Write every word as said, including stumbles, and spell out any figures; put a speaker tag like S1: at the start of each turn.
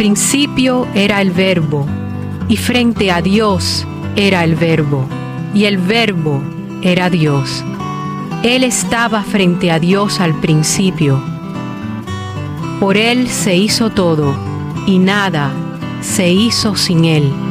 S1: principio era el Verbo, y frente a Dios era el Verbo, y el Verbo era Dios. Él estaba frente a Dios al principio. Por Él se hizo todo, y nada se hizo sin Él.